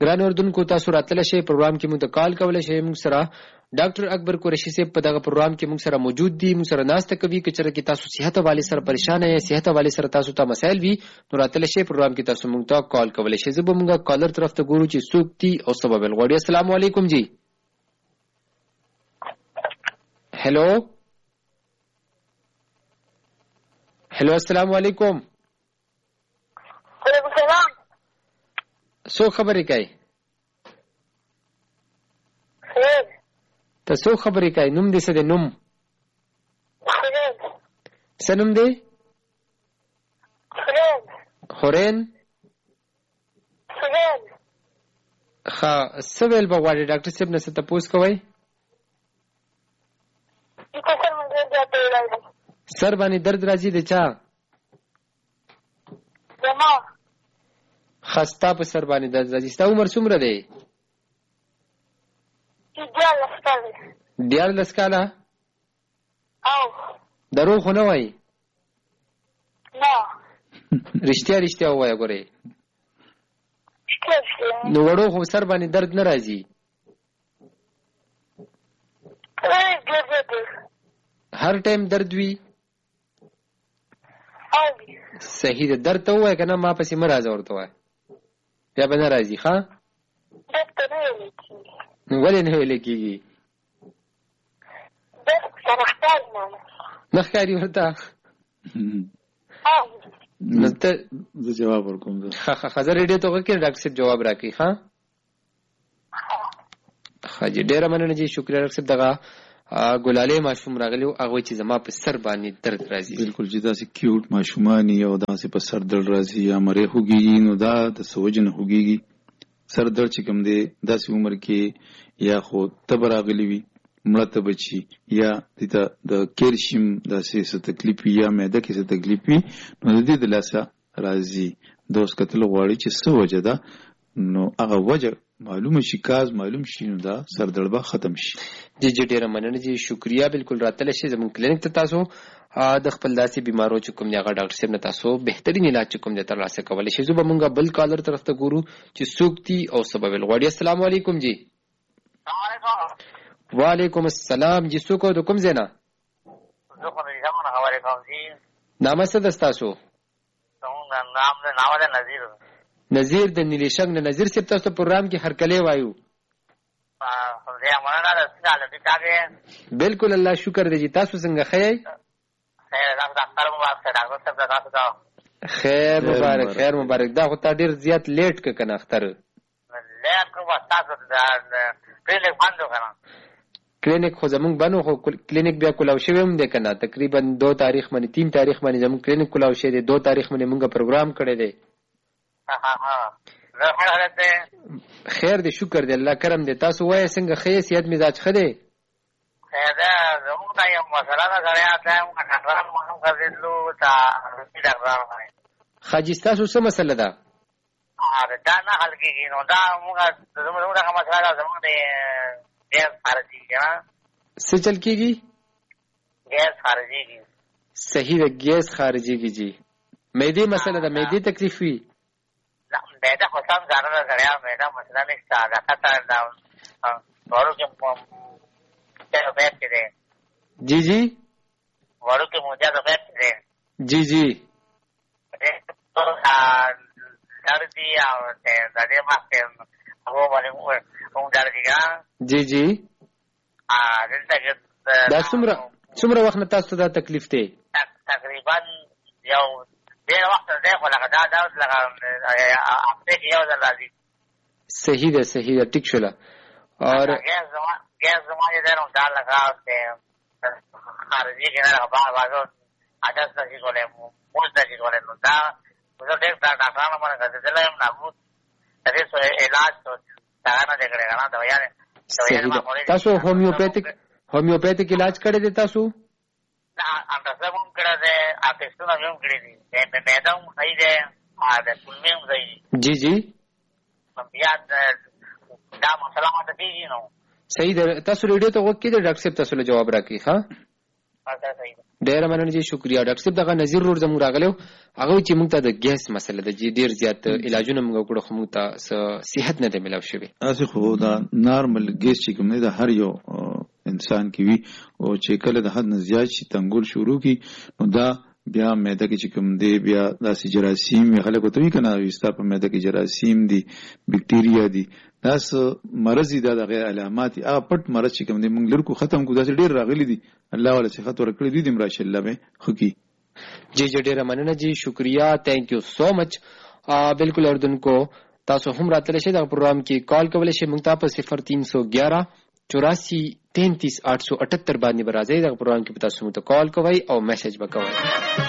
ګران اردوونکو تاسو راتله شي پروګرام کې موږ کال کولای شي موږ سره ډاکټر اکبر قریشی صاحب په دغه پروګرام کې موږ سره موجود دي موږ سره ناسته کوي کچره کې تاسو صحت حواله سره پریشان یې صحت حواله سره تاسو ته مسائل وي نو راتله شي پروګرام کې تاسو موږ ته کال کولای شي زه به موږ کالر طرف ته ګورو چې څوک دي او سبب الغوړي السلام علیکم جی hello hello अस्सलाम वालेकुम वालेकुम सलाम सो खबरې کوي خیر ته سو خبرې کوي نوم دې څه دی نوم څه نوم دی خورین ښه څه ویل به غواړې ډاکټر صاحب نه څه تپوس کوئ سر باندې درد راځي د چا زما خستا په سر باندې درد راځي ستا عمر څومره دی 14 کاله او درو خو نه وایي نه رښتیا وایه ګورې نو وړو خو سر باندې درد نه راځي هر ټایم درد وي صحیح ده درد ته ووایه که نه ما پسې مه راځه ورته وایه بیا به نه راځي ښه ولې نه ویلی کېږي نه ښکاري ورته زه جواب ورکوم ښه زه ریډیو ته غږ کړې ډاکټر صاحب جواب راکړي ښه ښه جي ډېره مننه جي شکریه ډاکټر صاحب دغه ګلالی ماشوم راغلی و هغه چې زما په سر باندې درد راځي بالکل چې داسې کیوټ ماشومان او داسې په سر درد راځي یا مری خوږیږي نو دا د څه وجې نه خوږیږي سر درد چې کوم دی داسې عمر کې یا خو تبه راغلی وي مړه تبه چې یا دته د کیلشیم داسې څه تکلیف وي یا معده کې څه تکلیف وي نو د دې د لاسه راځي د اوس کتل غواړي چې څه وجه ده نو هغه وجه معلومه شي کاز معلوم شي نو دا سر درد به ختم شي جی ډیره مننه جی شکریا بالکل راتله شي زمون کلینیک ته تاسو د خپل داسې بیمارو چې کوم دی هغه ډاکټر صاحب نه تاسو بهترین علاج چې کوم دی ترلاسه کولی شئ زه به مونږ بل کالر طرف ته ګورو چې څوک دي او سبب الغوړي السلام علیکم جی وعلیکم السلام جی څوک د کوم ځای نه نامه څه ده ستاسو نظیر د نیلیشنګ نه نظیر صاحب تاسو ته پروګرام کې هرکلی وایو بالکل الله شکر دی جی تاسو څنګه ښه یئ خیر مبارک دا خو تا ډېر زیات لیټ که که نه اختر کلینیک خو زمونږ بند خو کلینیک بیا کلاو شوی هم دی که نه تقریبا 2 تاریخ باندې 3 تاریخ باندې زمونږ کلینیک کلاو شوی دی 2 تاریخ باندې مونږ پروګرام کړی دی خیر دی شکر دی الله کرم دی تاسو وایه څنګه ښه یې صحت مزاج ښه دی خاجي ستاسو څه مسله ده دا نه حل کېږي نو دا موږ دغه مسله ده زموږ د ګیس خارجېږي څه چل کېږي ګیس خارجېږي صحیح ده ګیس خارجېږي جی معدې مسله ده معدې تکلیف وي معده خو سم ځانه ده سړیا معده مسله نشته دا خطر ده وړوکې پیټ کې دی جی وړوکې موجه د پیټ کې دی جی دردي او د دې مخکې هغو باندې هم دردي که جی دلته کې دا څومره وخت نه تاسو دا تکلیف دی تقریبا یو ډېر وخت دی خو لکه دا اوس لکه هفتې کې یو ځل راځي صحیح ده ټیک شوله اور ګیس زما چې دی نو دا لکه خارجي کې نه لکه بازو عدس نشي کولی موز نشي کولی نو دا زه ډېر ډاکټرانو باندې ګرځېدلی یم ناموس د دې علاج دغه نه دی کړی که نه دویانې تاسو هومیوپیتیک علاج کړی دی تاسو انټراسب هم کړی دی ټېسټونه مې هم کړي دي معده هم صحیح دی د کولمې هم صحیح دي جی بیا دا مسله ماته کېږي نو صحیح ده تاسو ریډیو ته غوږ کېدئ ډاکټر صاحب تاسو له جواب راکړي ښه دا صحیح ده. ډیر مننه جی شکریا ډاکټر صاحب. دغه نظیر ور زموږ راغلو هغه چې موږ ته د ګیس مسله ده چې ډیر زیات علاجونه موږ کړو خو موږ ته صحت نه دی ملاو شوی. اسه خو دا نارمل ګیس چې کوم نه د هر یو انسان کې وي او چې کله د حد نه زیات شي تنګول شروع کی نو دا بیا معده کې چې کوم دی بیا داسې جراثیم خلک وتوي کنه وستا په معده کې جراثیم دي بکټیریا دي داس مرض دا د غیر علامات هغه پټ مرض چې کوم دی موږ لرکو ختم کو داسې ډیر راغلي دي الله ولا صحت ورکړي دي مراشه الله به خو کی جی ډیر مننه جی شکریا تھینک یو سو مچ. بالکل اردن کو تاسو هم راتلی شئ دا پروګرام کې کال کولای شئ موږ ته په 0311 84 33 878 باندې برازي دا پروګرام کې تاسو موږ ته کال کوئ او میسج وکوئ.